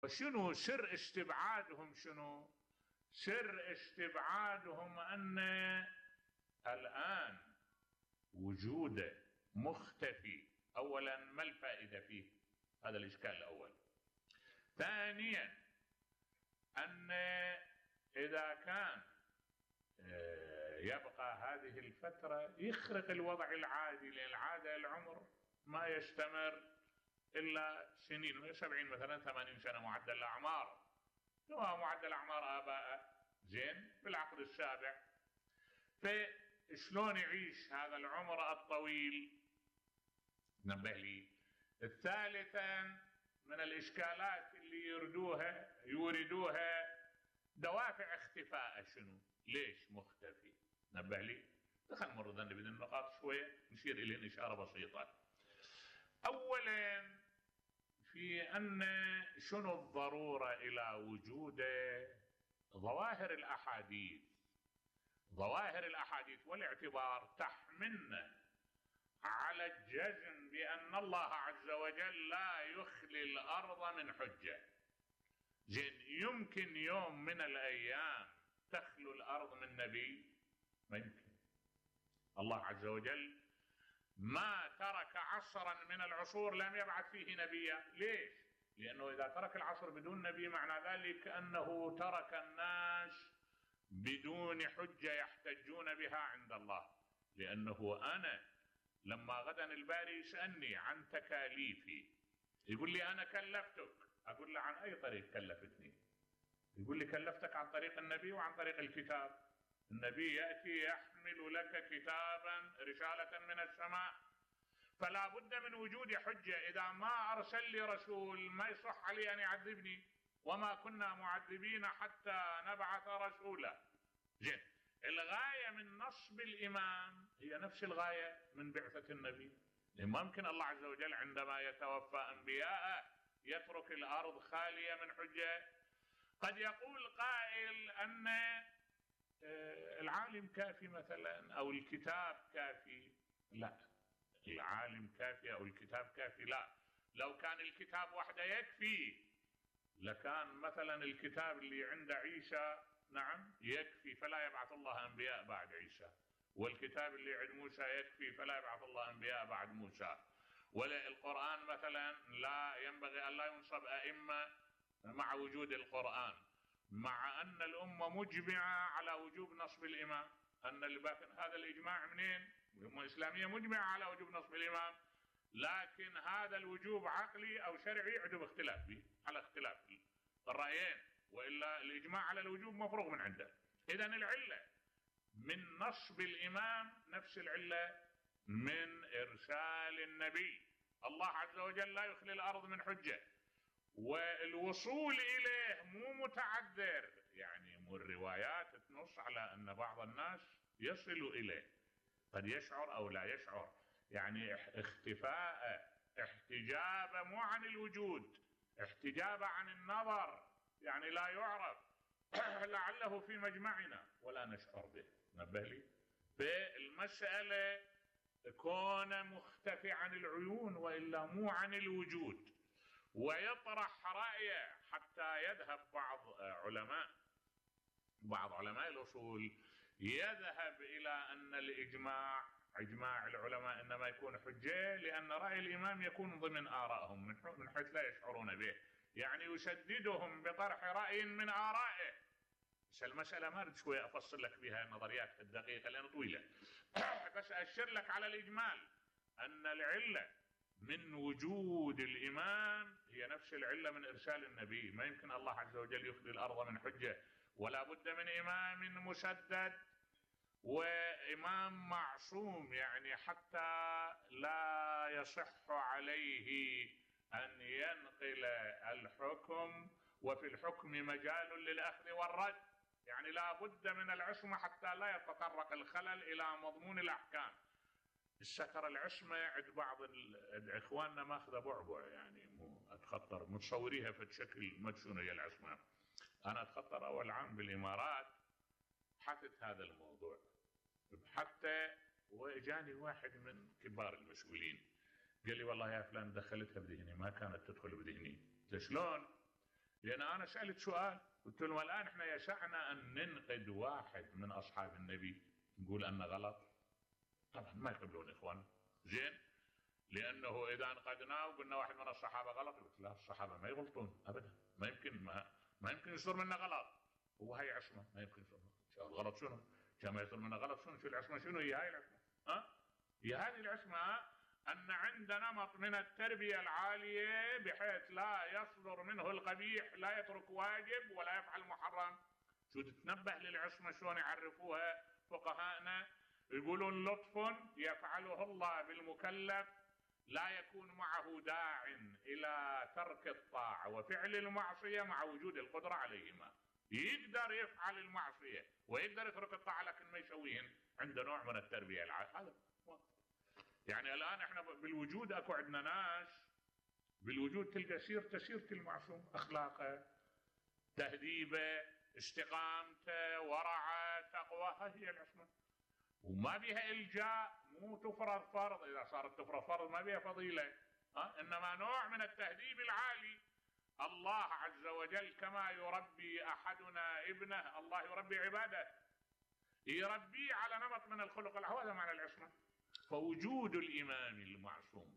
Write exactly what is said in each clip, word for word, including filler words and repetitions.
وشنو سر استبعادهم؟ شنو سر استبعادهم؟ أن الآن وجوده مختفي. أولا ما الفائدة فيه؟ هذا الإشكال الأول. ثانيا أن إذا كان يبقى هذه الفترة يخرق الوضع العادي، لأن العادة العمر ما يستمر إلا سنين، سبعين مثلا، ثمانين سنة معدل الأعمار، هو معدل أعمار آباء زين بالعقد السابع. فشلون يعيش هذا العمر الطويل؟ نبه لي. الثالثا من الإشكالات اللي يردوها يوردوها دوافع اختفاء. شنو؟ ليش مختفي؟ نبه لي. دخل مرة ذنب بدون النقاط شوية نشير إليه إشارة بسيطة. أولا في أن شنو الضرورة إلى وجود ظواهر الأحاديث. ظواهر الأحاديث والاعتبار تحملنا على الجزم بأن الله عز وجل لا يخلي الأرض من حجة. زين، يمكن يوم من الأيام تخلو الأرض من نبي؟ ما يمكن. الله عز وجل ما ترك عصرا من العصور لم يبعث فيه نبيا. ليش؟ لأنه إذا ترك العصر بدون نبي معنى ذلك أنه ترك الناس بدون حجة يحتجون بها عند الله. لأنه أنا لما غدا الباري يسألني عن تكاليفي، يقول لي أنا كلفتك، أقول له عن أي طريق كلفتني؟ يقول لي كلفتك عن طريق النبي وعن طريق الكتاب. النبي يأتي يحمل لك كتابا رسالة من السماء، فلا بد من وجود حجة. إذا ما أرسل لي رسول ما يصح علي أن يعذبني، وما كنا معذبين حتى نبعث رسولا. زين، الغاية من نصب الإمام هي نفس الغاية من بعثة النبي. ما يمكن الله عز وجل عندما يتوفى أنبياءه يترك الأرض خالية من حجة. قد يقول قائل أن العالم كافي مثلا أو الكتاب كافي. لا، العالم كافي أو الكتاب كافي لا. لو كان الكتاب وحده يكفي لكان مثلا الكتاب اللي عند عيسى نعم يكفي، فلا يبعث الله أنبياء بعد عيسى. والكتاب اللي عند موسى يكفي، فلا يبعث الله أنبياء بعد موسى. ولا القرآن مثلا لا ينبغي أن لا ينصب أئمة مع وجود القرآن، مع أن الأمة مجمعة على وجوب نصب الإمام. أن هذا الإجماع منين؟ الأمة الإسلامية مجمعة على وجوب نصب الإمام، لكن هذا الوجوب عقلي أو شرعي عندهم اختلاف به، على اختلاف الرأيين، وإلا الإجماع على الوجوب مفروغ من عنده. إذن العلة من نصب الإمام نفس العلة من إرسال النبي. الله عز وجل لا يخلي الأرض من حجة، والوصول إليه مو متعذر. يعني مو الروايات تنص على أن بعض الناس يصل إليه، قد يشعر أو لا يشعر. يعني اختفاء، احتجاب مو عن الوجود، احتجاب عن النظر، يعني لا يعرف لعله في مجمعنا ولا نشعر به. نبه لي. فالمسألة كون مختفي عن العيون وإلا مو عن الوجود. ويطرح رأيه حتى يذهب بعض علماء بعض علماء الأصول يذهب إلى أن الإجماع إجماع العلماء إنما يكون حجة لأن رأي الإمام يكون ضمن آرائهم من حيث لا يشعرون به، يعني يسددهم بطرح رأي من آرائه. بس المسألة ما أريد شوية أفصل لك بها النظريات الدقيقة لأنها طويلة، بس أشير لك على الإجمال أن العلة من وجود الإمام هي نفس العلة من إرسال النبي. ما يمكن الله عز وجل يخلي الأرض من حجة، ولا بد من إمام مسدد وإمام معصوم، يعني حتى لا يصح عليه أن ينقل الحكم، وفي الحكم مجال للأخذ والرد. يعني لا بد من العصمة حتى لا يتطرق الخلل إلى مضمون الأحكام. الستر العصمة عند بعض إخواننا ماخذة بعبع، يعني مو أتخطر متصوريها في شكل مدشونة هي العصمة. أنا أتخطر أول عام بالإمارات حثت هذا الموضوع حتى، وإجاني واحد من كبار المسؤولين قال لي والله يا فلان دخلتها بذهني، ما كانت تدخل بذهني. شلون؟ لأن أنا سألت سؤال قلت لهم الآن إحنا يسعنا أن ننقد واحد من أصحاب النبي نقول أنه غلط؟ طبعا ما يقبلون إخوان، زين؟ لأنه إذا انقدناه وقلنا واحد من الصحابة غلط، قلت لا الصحابة ما يغلطون أبدا، ما يمكن ما, ما يمكن يصير منه غلط، هو هاي عصمة ما يمكن يصير غلط. شنو؟ كان ما يصير منه غلط شنو؟ شو العصمة؟ شنو هي هاي العصمة؟ ها؟ هي هذه العصمة أن عند نمط من التربية العالية بحيث لا يصدر منه القبيح، لا يترك واجب ولا يفعل محرم. شو تتنبه للعصمة شلون يعرفوها فقهاءنا؟ يقولون لطف يفعله الله بالمكلف لا يكون معه داع إلى ترك الطاعة وفعل المعصية مع وجود القدرة عليهما. يقدر يفعل المعصية ويقدر يترك الطاعة لكن ما يسويهن، عنده نوع من التربية العالية. هذا يعني الآن احنا بالوجود اكو عندنا ناس بالوجود تلقى سيرته سيرة المعصوم، اخلاقه، تهذيبه، استقامته، ورعه، تقوى، هذه هي العصمة. وما بها الجاء، مو تفرض فرض، اذا صارت تفرض فرض ما بها فضيلة، ها؟ انما نوع من التهذيب العالي. الله عز وجل كما يربي احدنا ابنه الله يربي عباده، يربيه على نمط من الخلق العالي، هذا معنى العصمة. فوجود الإمام المعصوم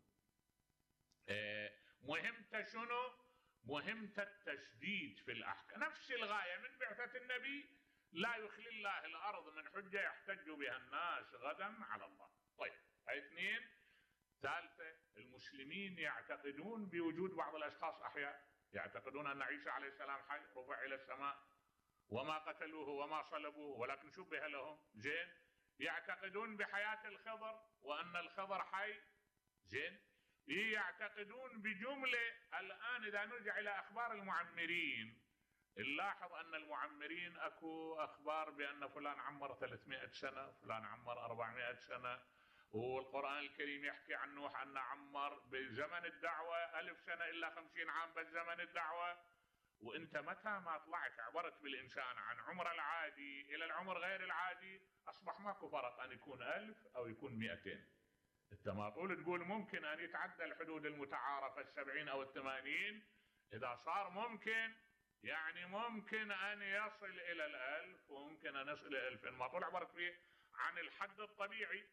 مهمته شنو؟ مهمته التشديد في الأحكام، نفس الغاية من بعثة النبي، لا يخلي الله الأرض من حجة يحتج بها الناس غدا على الله. طيب هاي اثنين. ثالثة، المسلمين يعتقدون بوجود بعض الأشخاص أحياء، يعتقدون أن عيسى عليه السلام حي رفع إلى السماء وما قتلوه وما صلبوه ولكن شبه لهم، زين؟ يعتقدون بحياة الخضر وأن الخضر حي، زين؟ يعتقدون بجملة. الآن إذا نرجع إلى أخبار المعمرين نلاحظ أن المعمرين أكو أخبار بأن فلان عمر ثلاثمائة سنة، فلان عمر أربعمائة سنة، والقرآن الكريم يحكي عن نوح أنه عمر بزمن الدعوة ألف سنة إلا خمسين عام بس زمن الدعوة. وانت متى ما طلعت عبرت بالإنسان عن عمر العادي إلى العمر غير العادي أصبح ماكو فرق أن يكون ألف أو يكون مئتين. انت ما طول تقول ممكن أن يتعدى الحدود المتعارفة السبعين أو الثمانين، إذا صار ممكن يعني ممكن أن يصل إلى الألف وممكن أن يصل إلى ألفين، ما طول عبرت فيه عن الحد الطبيعي،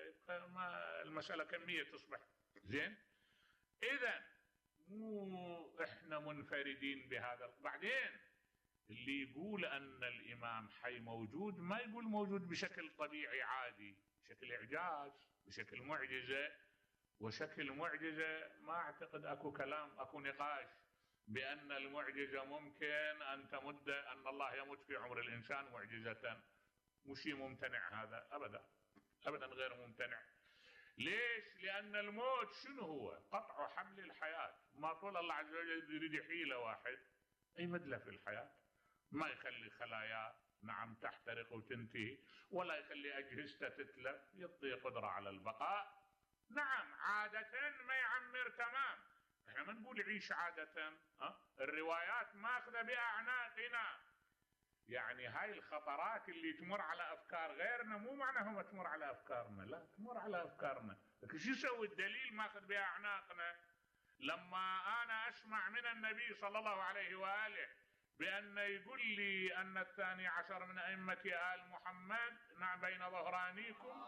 ما المسألة كمية تصبح، زين؟ إذن مو احنا منفردين بهذا. بعدين اللي يقول ان الامام حي موجود ما يقول موجود بشكل طبيعي عادي، بشكل اعجاز، بشكل معجزة. وشكل معجزة ما اعتقد اكو كلام اكو نقاش بان المعجزة ممكن ان تمد، ان الله يمد في عمر الانسان معجزة، مش ممتنع هذا ابدا ابدا، غير ممتنع. ليش؟ لأن الموت شنو هو؟ قطع حبل الحياة. ما طول الله عز وجل يريد يحيله واحد يمد له في الحياة، ما يخلي خلاياه نعم تحترق وتنتهي، ولا يخلي أجهزته تتلف، يعطيه قدرة على البقاء. نعم عادة ما يعمر تمام، احنا ما نقول يعيش عادة، ها؟ الروايات ماخذة بأعناقنا، يعني هاي الخطرات اللي تمر على أفكار غيرنا مو معناها تمر على أفكارنا، لا تمر على أفكارنا، لكن شو يسوي الدليل ماخذ بها أعناقنا؟ لما أنا أسمع من النبي صلى الله عليه وآله بأن يقول لي أن الثاني عشر من أئمة آل محمد نعم بين ظهرانيكم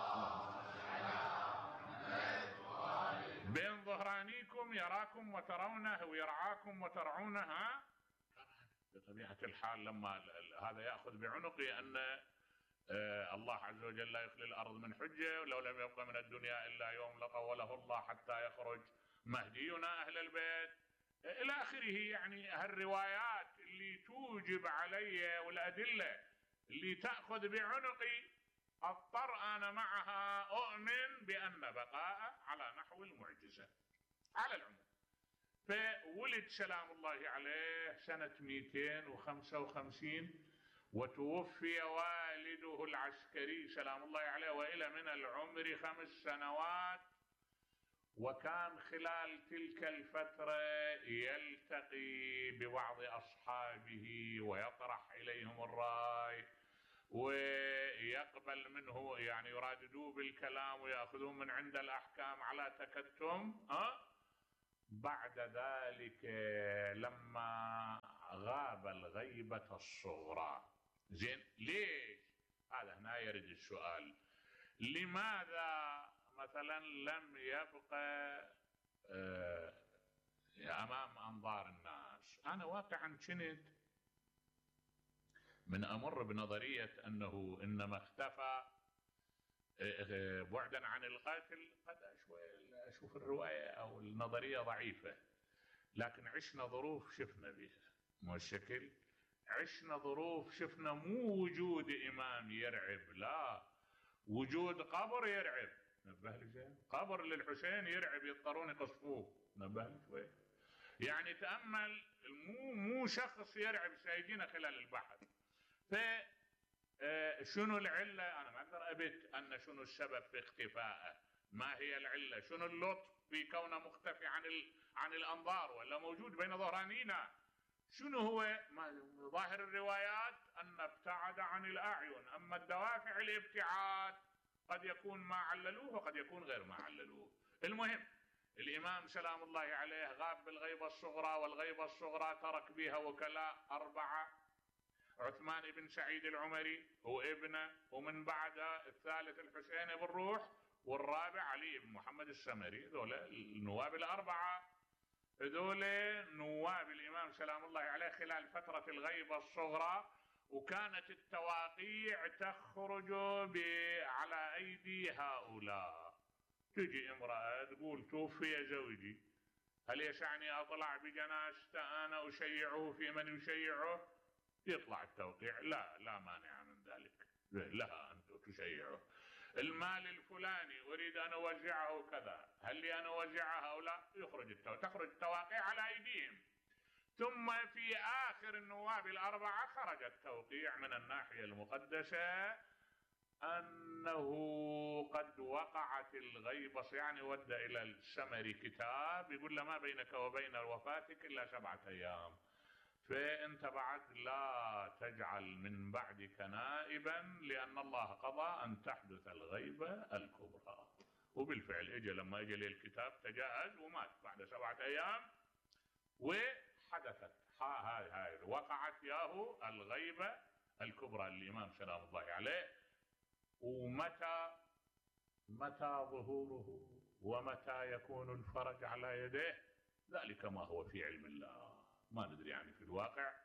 بين ظهرانيكم يراكم وترونه ويرعاكم وترعونها. بطبيعة الحال لما هذا يأخذ بعنقي أن الله عز وجل لا يخلي الأرض من حجة، ولو لم يبقى من الدنيا إلا يوم لطوله الله حتى يخرج مهدينا أهل البيت إلى آخره. يعني هالروايات اللي توجب علي والأدلة اللي تأخذ بعنقي أضطر أنا معها أؤمن بأن بقاء على نحو المعجزة على العموم. فولد سلام الله عليه سنة مئتين وخمسة وخمسين، وتوفي والده العسكري سلام الله عليه وإلى من العمر خمس سنوات. وكان خلال تلك الفترة يلتقي ببعض أصحابه ويطرح إليهم الرأي ويقبل منه، يعني يراددوه بالكلام ويأخذون من عند الأحكام على تكتم، أه؟ بعد ذلك لما غاب الغيبة الصغرى. زين، ليش؟ هذا هنا يرد السؤال، لماذا مثلا لم يبقى آه امام انظار الناس؟ انا واقعا كنت من امر بنظرية انه انما اختفى بعدا عن القاتل، قد اشوف الرواية او النظرية ضعيفة، لكن عشنا ظروف شفنا بها مو الشكل، عشنا ظروف شفنا مو وجود امام يرعب، لا، وجود قبر يرعب. نبه لي زين، قبر للحسين يرعب، يضطرون يقصفوه. نبه لي شوي، يعني تامل، مو مو شخص يرعب سيدنا خلال البحث. ف شنو العله؟ انا ما اقدر ابت ان شنو السبب في اختفائه، ما هي العله، شنو اللطف في كونه مختفي عن ال... عن الانظار ولا موجود بين ظهرانينا؟ شنو هو؟ ما ظاهر الروايات ان ابتعد عن الاعين، اما الدوافع الابتعاد قد يكون ما عللوه وقد يكون غير ما عللوه. المهم الامام سلام الله عليه غاب بالغيبه الصغرى، والغيبه الصغرى ترك بها وكلاء اربعه: عثمان بن سعيد العمري هو ابنه، ومن بعده الثالث الحسين بن روح، والرابع علي بن محمد السمري. هذول النواب الاربعه، هذول نواب الامام سلام الله عليه خلال فتره الغيبه الصغرى. وكانت التواقيع تخرج على ايدي هؤلاء. تجي امراه تقول توفي زوجي، هل يسعني اطلع بجنازته انا اشيعه في من يشيعه؟ يطلع التوقيع، لا لا مانع من ذلك، لها أن تشيعه. المال الفلاني أريد أن أوزعه كذا، هل لي أن أوزعه أو لا؟ يخرج التوقيع، تخرج التواقيع على أيديهم. ثم في آخر النواب الأربعة خرج التوقيع من الناحية المقدسة أنه قد وقعت الغيبة، يعني ودى إلى السمري كتاب يقول له ما بينك وبين وفاتك إلا سبعة أيام، فأنت بعد لا تجعل من بعدك نائبا، لأن الله قضى أن تحدث الغيبة الكبرى. وبالفعل اجى، لما اجى لي الكتاب تجهز ومات بعد سبعة أيام، وحدثت هاي هاي وقعت ياهو الغيبة الكبرى للإمام سلام الله عليه. ومتى متى ظهوره ومتى يكون الفرج على يديه؟ ذلك ما هو في علم الله، ما ندري يعني في الواقع.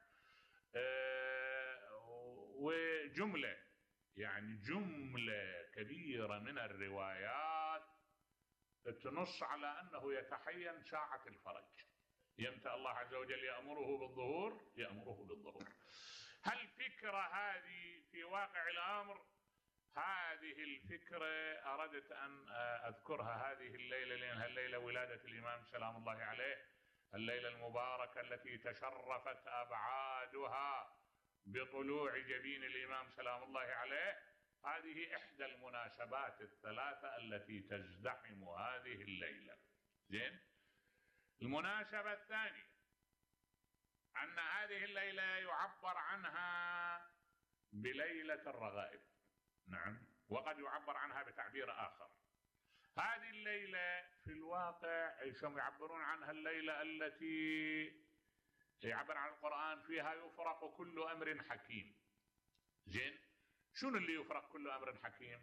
أه وجملة يعني جملة كبيرة من الروايات تنص على أنه يتحين ساعة الفرج، يمتى الله عز وجل يأمره بالظهور، يأمره بالظهور. هل فكرة هذه في واقع الأمر؟ هذه الفكرة أردت أن أذكرها هذه الليلة، لأنها الليلة ولادة الإمام سلام الله عليه، الليلة المباركة التي تشرفت أبعادها بطلوع جبين الإمام سلام الله عليه. هذه إحدى المناسبات الثلاثة التي تزدحم هذه الليلة. زين، المناسبة الثانية أن هذه الليلة يعبر عنها بليلة الرغائب، نعم، وقد يعبر عنها بتعبير آخر. هذه الليلة في الواقع يعبرون عنها الليلة التي يعبر عن القرآن فيها يفرق كل أمر حكيم. زين، شنو اللي يفرق كل أمر حكيم؟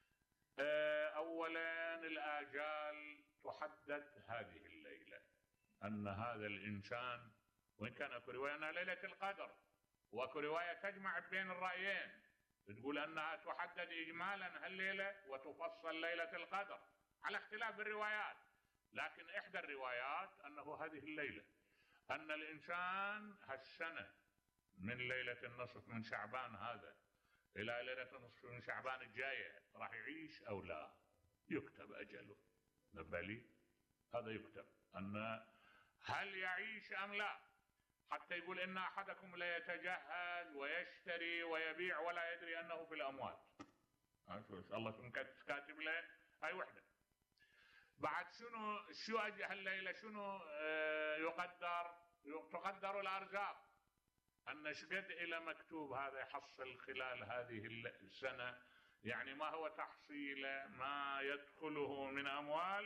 أولا الآجال تحدد هذه الليلة، أن هذا الإنسان، وإن كان أكو رواية أنها ليلة القدر، وأكو رواية تجمع بين الرأيين تقول أنها تحدد إجمالا هالليلة وتفصل ليلة القدر على اختلاف الروايات. لكن إحدى الروايات أنه هذه الليلة، أن الإنسان هالسنة من ليلة النصف من شعبان هذا إلى ليلة النصف من شعبان الجاية راح يعيش أو لا، يكتب أجله. نبالي هذا يكتب أن هل يعيش أم لا، حتى يقول إن أحدكم لا يتجهز ويشتري ويبيع ولا يدري أنه في الأموات. الله كاتب له هاي وحدة. بعد شنو شو أجه الليلة شنو يقدر؟ تقدر الأرزاق، أن شقد إلى مكتوب هذا يحصل خلال هذه السنة، يعني ما هو تحصيله، ما يدخله من أموال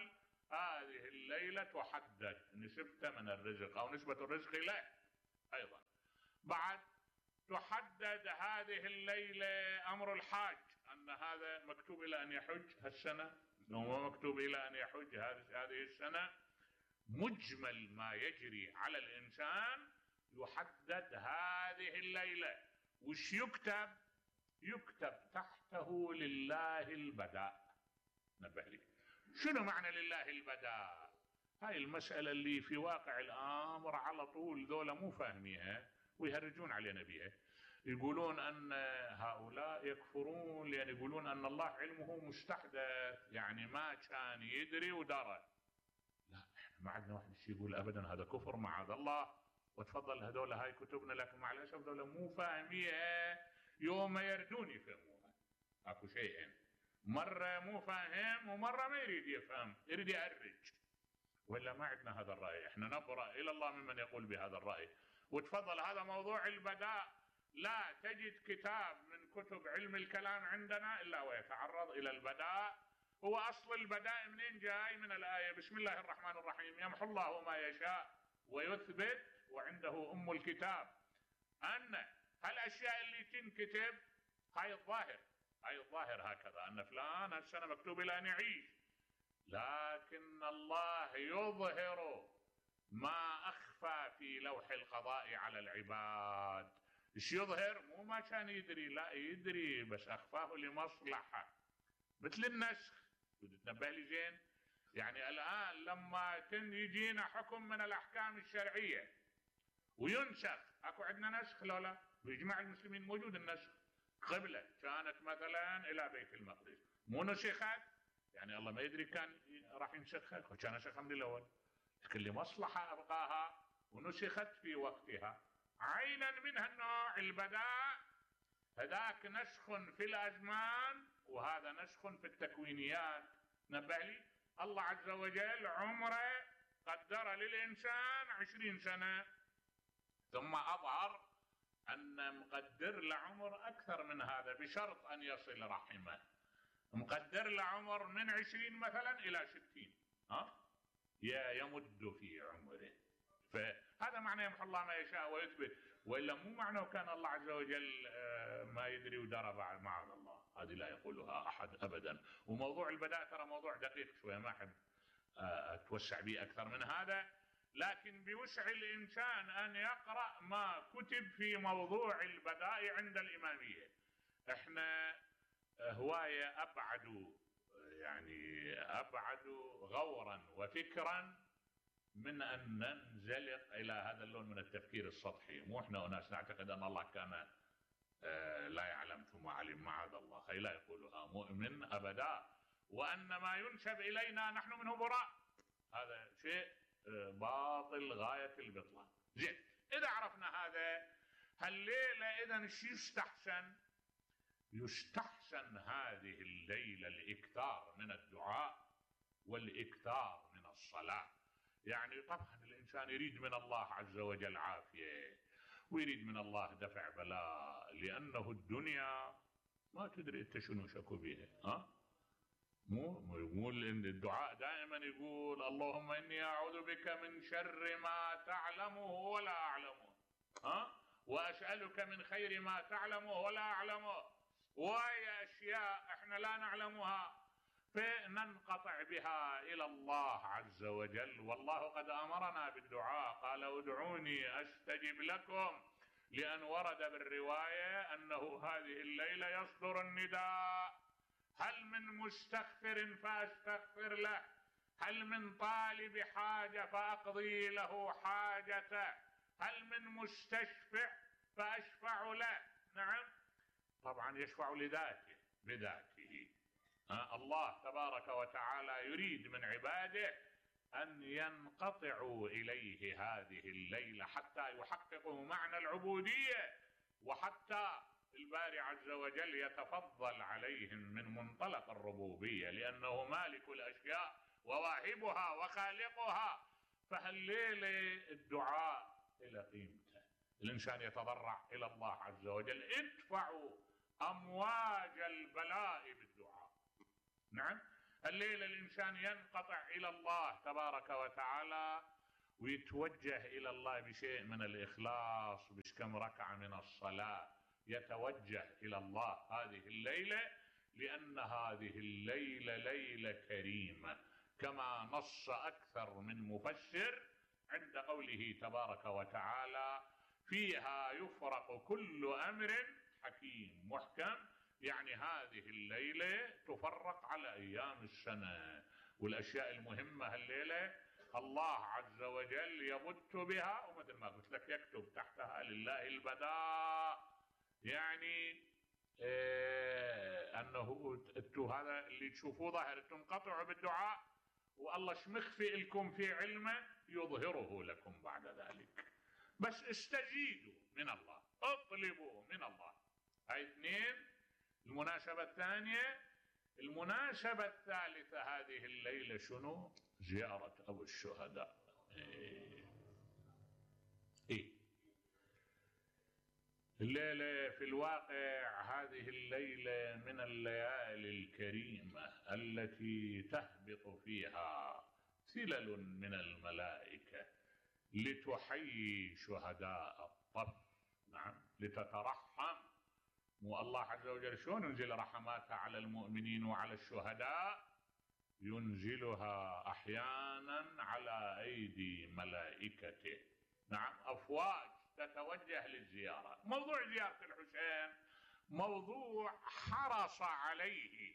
هذه الليلة تحدد نسبة من الرزق أو نسبة الرزق له أيضا. بعد تحدد هذه الليلة أمر الحاج، أن هذا مكتوب إلى أن يحج هالسنة، هو مكتوب إلى أن يحج هذه السنة. مجمل ما يجري على الإنسان يحدد هذه الليلة. وش يكتب؟ يكتب تحته لله البداء. نبه لي شنو معنى لله البداء؟ هاي المسألة اللي في واقع الأمر على طول ذولا مو فاهميها ويهرجون علينا بيها. يقولون أن هؤلاء يكفرون لأن يقولون أن الله علمه مستحدث، يعني ما كان يدري ودرى. لا، احنا ما عندنا واحد يقول أبدا هذا كفر معاذ الله، وتفضل هذول هاي كتبنا، لكن مع الأسف ذولا مو فاهميها. يوم يردون يفهموها. اكو شيئين، مرة مو فاهم ومرة ما يريد يفهم، يريد يأرج. ولا ما عندنا هذا الرأي، احنا نبرأ إلى الله ممن يقول بهذا الرأي. وتفضل هذا موضوع البداء، لا تجد كتاب من كتب علم الكلام عندنا إلا ويتعرض إلى البداء. هو أصل البداء منين جاي؟ من الآية بسم الله الرحمن الرحيم يمحو الله ما يشاء ويثبت وعنده أم الكتاب. أن هالأشياء اللي تنكتب هاي الظاهر، هاي الظاهر هكذا أن فلان هالسنة مكتوب إلى أن يعيش، لكن الله يظهر ما أخفى في لوح القضاء على العباد. إيش يظهر؟ مو ما كان يدري، لا يدري بس أخفاه لمصلحة. مثل النسخ، تنبه لي زين. يعني الآن لما يجينا حكم من الأحكام الشرعية وينسخ، أكو عندنا نسخ لو لا؟ بإجماع المسلمين موجود النسخ. قبلة كانت مثلا إلى بيت المقدس، مو نسخت، يعني الله ما يدري كان راح ينسخها، كان نسخها من الأول، لكن لمصلحة أبقاها ونسخت في وقتها. عينا من هالنوع البداء، هذاك نسخ في الأزمان وهذا نسخ في التكوينيات. نبه لي الله عز وجل عمره قدر للإنسان عشرين سنة، ثم أظهر أن مقدر لعمر أكثر من هذا بشرط أن يصل رحمه. مقدر لعمر من عشرين مثلا إلى ستين، ها يا يمد في عمره. فهذا معنى يمحو الله ما يشاء ويثبت. وإلا مو معنى كان الله عز وجل ما يدري ودرى معاذ الله، هذه لا يقولها أحد أبدا. وموضوع البداء ترى موضوع دقيق شوية، ما أحب أتوسع به أكثر من هذا، لكن بوسع الإنسان أن يقرأ ما كتب في موضوع البداء عند الإمامية. احنا هواية أبعد، يعني أبعد غورا وفكرا من أن ننزلق إلى هذا اللون من التفكير السطحي. مو احنا وناس نعتقد أن الله كان لا يعلم ثم علم، معاذ الله، هي لا يقولها مؤمن أبدا. وأن ما ينسب إلينا نحن منه براء، هذا شيء باطل غاية البطلان. زين، إذا عرفنا هذا، هالليلة إذا شو يستحسن؟ يستحسن هذه الليلة الإكثار من الدعاء والإكثار من الصلاة. يعني طبعا الإنسان يريد من الله عز وجل عافية، ويريد من الله دفع بلاء، لأنه الدنيا ما تدري أنت شنو شكو بيها. ها مو يقول إن الدعاء دائما يقول اللهم إني أعوذ بك من شر ما تعلمه ولا أعلمه، ها وأسألك من خير ما تعلمه ولا أعلمه. وهي أشياء إحنا لا نعلمها فننقطع بها إلى الله عز وجل. والله قد أمرنا بالدعاء، قال ادعوني أستجب لكم، لأن ورد بالرواية أنه هذه الليلة يصدر النداء: هل من مستغفر فأستغفر له، هل من طالب حاجة فأقضي له حاجته، هل من مستشفع فأشفع له. نعم، طبعا يشفع لذاته بذاته. أه الله تبارك وتعالى يريد من عباده أن ينقطعوا إليه هذه الليلة حتى يحققوا معنى العبودية، وحتى الباري عز وجل يتفضل عليهم من منطلق الربوبية، لأنه مالك الأشياء وواهبها وخالقها. فهالليلة الدعاء إلى قيمته، الإنسان يتضرع إلى الله عز وجل: ادفعوا أمواج البلاء بالدعاء. نعم، الليلة الإنسان ينقطع إلى الله تبارك وتعالى ويتوجه إلى الله بشيء من الإخلاص، بكم ركعة من الصلاة يتوجه إلى الله هذه الليلة، لأن هذه الليلة ليلة كريمة كما نص أكثر من مفسر عند قوله تبارك وتعالى: فيها يفرق كل أمر حكيم محكم. يعني هذه الليلة تفرق على أيام السنة، والأشياء المهمة الليلة الله عز وجل يبت بها، ومثل ما قلت لك يكتب تحتها لله البداء. يعني إيه أنه انتوا هذا اللي تشوفوه ظاهر تنقطعوا بالدعاء، والله شمخفي لكم في علمه يظهره لكم بعد ذلك. بس استجيدوا من الله، اطلبوا من الله. هاي اثنين. المناسبة الثانية، المناسبة الثالثة هذه الليلة شنو؟ زيارة أبو الشهداء. إيه. إيه. الليلة في الواقع هذه الليلة من الليالي الكريمة التي تهبط فيها ثلل من الملائكة لتحيي شهداء الطف. نعم، لتترحم. والله عز وجل شلون ينزل رحماتها على المؤمنين وعلى الشهداء؟ ينزلها أحيانا على أيدي ملائكته. نعم، أفواج تتوجه للزيارة. موضوع زيارة الحسين موضوع حرص عليه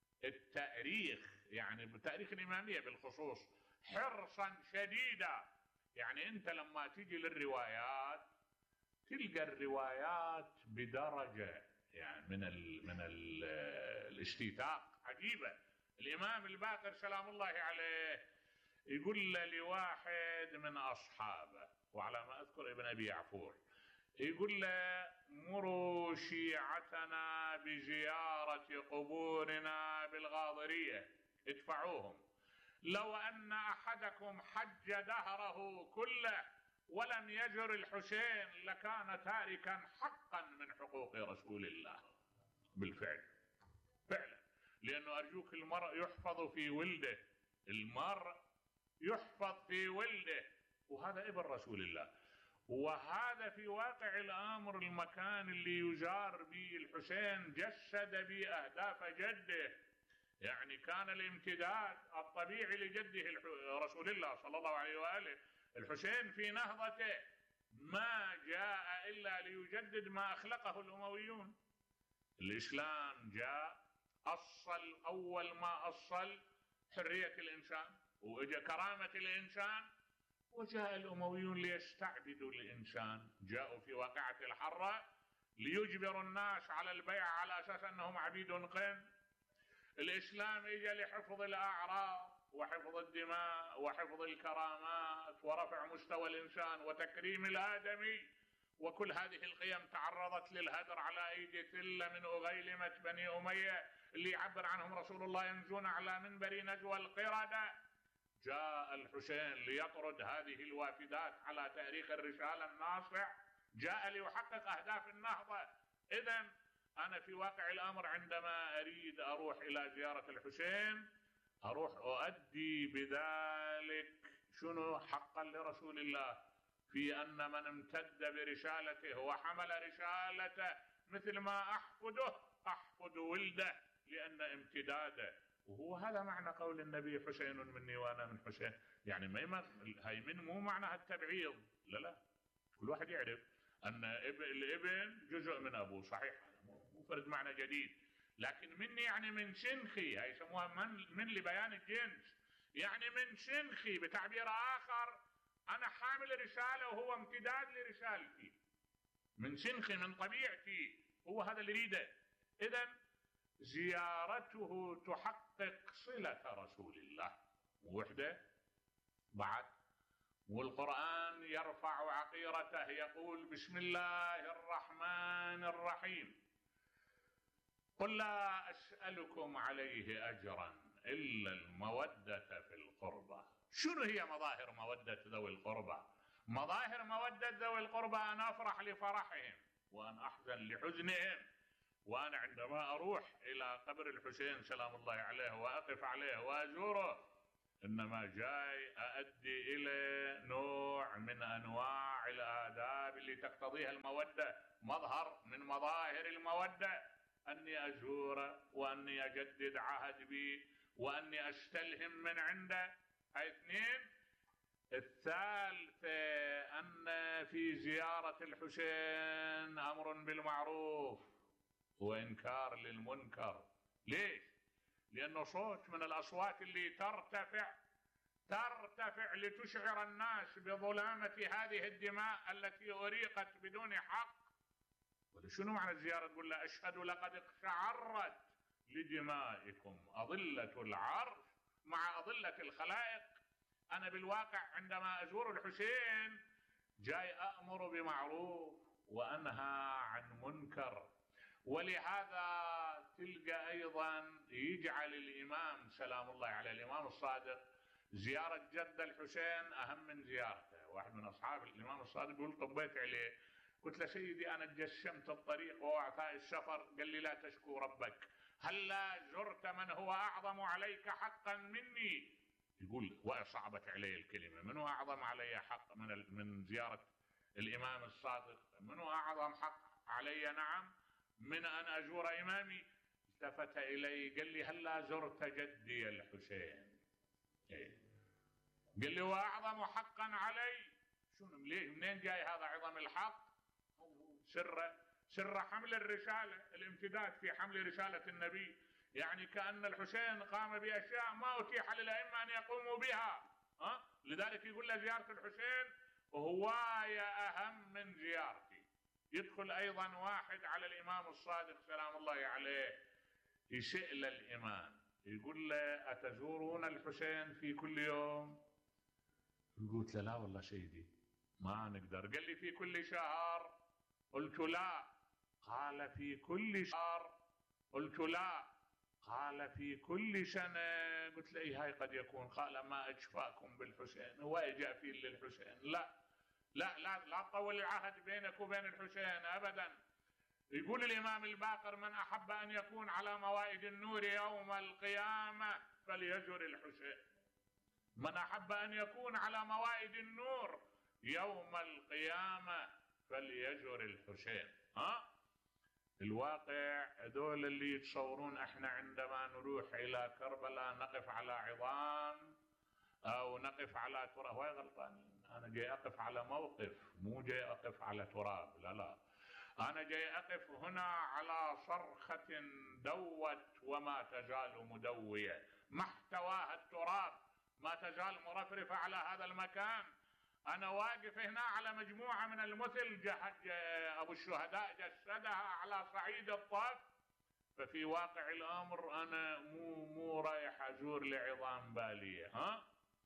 التاريخ، يعني بتاريخ الإمامية بالخصوص حرصا شديدا. يعني أنت لما تيجي للروايات تلقى الروايات بدرجة يعني من ال من ال الاستيثاق عجيبة. الإمام الباقر سلام الله عليه يقول لواحد من أصحابه، وعلى ما أذكر ابن أبي يعفور، يقول له: مروا شيعتنا بزيارة قبورنا بالغاضرية، ادفعوهم. لو أن أحدكم حج دهره كله ولم يزر الحسين لكان تاركا حقا من حقوق رسول الله. بالفعل فعلا، لأنه أرجوك المرء يحفظ في ولده، المرء يحفظ في ولده، وهذا ابن رسول الله. وهذا في واقع الأمر المكان اللي يزار به الحسين جسد به أهداف جده. يعني كان الامتداد الطبيعي لجده رسول الله صلى الله عليه وآله الحسين في نهضته ما جاء إلا ليجدد ما أخلقه الأمويون. الإسلام جاء أصل أول ما أصل حرية الإنسان وإجا كرامة الإنسان، وجاء الأمويون ليستعبدوا الإنسان. جاءوا في واقعة الحرة ليجبروا الناس على البيع على أساس أنهم عبيد قن. الإسلام إجا لحفظ الأعراض وحفظ الدماء وحفظ الكرامات ورفع مستوى الإنسان وتكريم الآدمي، وكل هذه القيم تعرضت للهدر على أيدي ثلة من أغيلمة بني أمية اللي يعبر عنهم رسول الله ينزون على منبر نجوى القردة. جاء الحسين ليطرد هذه الوافدات على تاريخ الرسالة الناصع، جاء ليحقق أهداف النهضة. إذن أنا في واقع الأمر عندما أريد أروح إلى زيارة الحسين أروح أؤدي بذلك شنو؟ حقا لرسول الله، في أن من امتد برسالته وحمل رسالته مثل ما أحفده أحفد ولده، لأن امتداده. وهو هذا معنى قول النبي: حسين مني وأنا من حسين. يعني ما هي من مو معناها التبعيض، لا لا، كل واحد يعرف أن الابن جزء من أبوه، صحيح، مو فرد معنى جديد. لكن مني يعني من شنخي، هي يسموها من, من لبيان الجنس، يعني من شنخي. بتعبير آخر أنا حامل رسالة وهو امتداد لرسالتي، من شنخي من طبيعتي، هو هذا اللي يريده. إذن زيارته تحقق صلة رسول الله وحده بعد. والقرآن يرفع عقيرته يقول: بسم الله الرحمن الرحيم، قل لا أسألكم عليه أجرا إلا المودة في القربى. شنو هي مظاهر مودة ذوي القربى؟ مظاهر مودة ذوي القربى أن أفرح لفرحهم وأن أحزن لحزنهم، وأنا عندما أروح إلى قبر الحسين سلام الله عليه وأقف عليه وأزوره إنما جاي أؤدي إلى نوع من أنواع الآداب اللي تقتضيها المودة، مظهر من مظاهر المودة أني أزوره وأني أجدد عهد به وأني أستلهم من عنده. هاي اثنين. الثالثة أن في زيارة الحسين أمر بالمعروف وإنكار للمنكر. ليش؟ لأنه صوت من الأصوات اللي ترتفع ترتفع لتشعر الناس بظلامة هذه الدماء التي أريقت بدون حق. شنو معنى الزيارة؟ تقول له أشهد لقد اقشعرت لدمائكم أضلة العرش مع أضلة الخلائق. أنا بالواقع عندما أزور الحسين جاي أأمر بمعروف وأنهى عن منكر. ولهذا تلقى أيضا يجعل الإمام سلام الله على الإمام الصادق زيارة جد الحسين أهم من زيارته. واحد من أصحاب الإمام الصادق يقول طبيت عليه، قلت له سيدي أنا تجشمت الطريق وأعطاء السفر، قال لي لا تشكو ربك، هلا زرت من هو أعظم عليك حقا مني. يقول وصعبت علي الكلمة، من هو أعظم علي حق من من زيارة الإمام الصادق؟ من هو أعظم حق علي؟ نعم، من أن أزور إمامي. التفت إلي قال لي هلا زرت جدي الحسين. إيه؟ قال لي وأعظم حقا علي. شنو ليه منين جاي هذا عظم الحق؟ سر سر حمل الرسالة، الامتداد في حمل رسالة النبي. يعني كأن الحسين قام بأشياء ما أتيح للأئمة أن يقوموا بها. أه؟ لذلك يقول له زيارة الحسين هواية أهم من زيارتي. يدخل أيضا واحد على الإمام الصادق سلام الله عليه يسأل الإمام، يقول له أتزورون الحسين في كل يوم؟ قلت له لا والله سيدي ما نقدر. قال لي في كل شهر؟ قلت لا. قال في كل شهر؟ قلت لا. قال في كل سنة؟ قلت له إيه هاي قد يكون. قال ما أجفاكم بالحسين، هو إجا في للحسين. لا لا لا لا تطول العهد بينك وبين الحسين أبدا. يقول الإمام الباقر من أحب أن يكون على موائد النور يوم القيامة فليزر الحسين. من أحب أن يكون على موائد النور يوم القيامة فليزر الحسين. ها؟ الواقع هذول اللي يتصورون احنا عندما نروح إلى كربلاء نقف على عظام أو نقف على تراب، هاي غلطانين. أنا جاي أقف على موقف، مو جاي أقف على تراب. لا لا، أنا جاي أقف هنا على صرخة دوت وما تزال مدوية، ما احتواها التراب، ما تزال مرفرفة على هذا المكان. أنا واقف هنا على مجموعة من المثل أبو الشهداء جسدها على صعيد الطف. ففي واقع الأمر أنا مو مو رايح أزور لعظام بالية. ها؟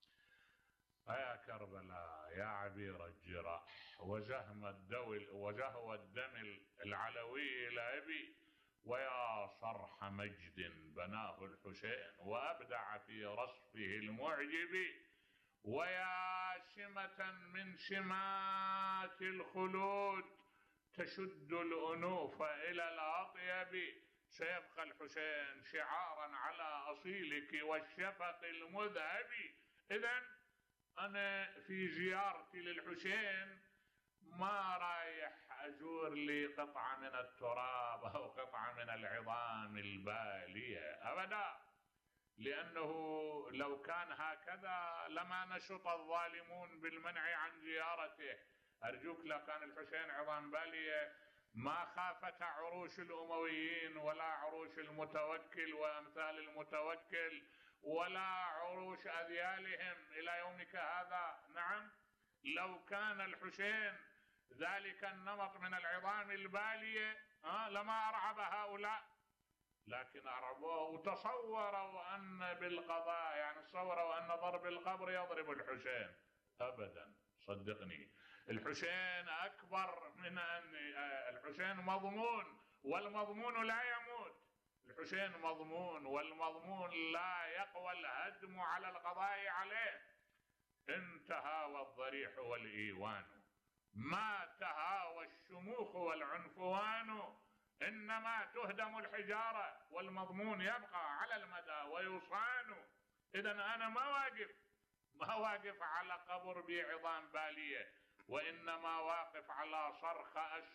يا كربلاء يا عبير الجراح وزهم الدول وزهو الدم العلوي إلى أبي، ويا صرح مجد بناه الحسين وأبدع في رصفه المعجب، ويا سمة من سمات الخلود تشد الأنوف إلى الأطيب، سيبقى الحسين شعارا على أصيلك والشفق المذهب. إذن أنا في زيارتي للحسين ما رايح أزور لي قطعة من التراب أو قطعة من العظام البالية أبدا، لأنه لو كان هكذا لما نشط الظالمون بالمنع عن زيارته. أرجوك لو كان الحسين عظام بالية ما خافت عروش الأمويين ولا عروش المتوكل وأمثال المتوكل ولا عروش أذيالهم إلى يومك هذا. نعم، لو كان الحسين ذلك النمط من العظام البالية أه لما أرعب هؤلاء، لكن أرعبوه وتصوروا أن بالقضاء يعني تصوروا أن ضرب القبر يضرب الحسين. أبدا، صدقني الحسين أكبر من أن الحسين مضمون، والمضمون لا يموت. الحسين مضمون، والمضمون لا يقوى الهدم على القضاء عليه. انتهى والضريح والإيوان، ما تهاوى الشموخ والعنفوان، إنما تهدم الحجارة والمضمون يبقى على المدى ويصان. إذا أنا ما واقف ما واقف على قبر بعظام بالية، وإنما واقف على صرخة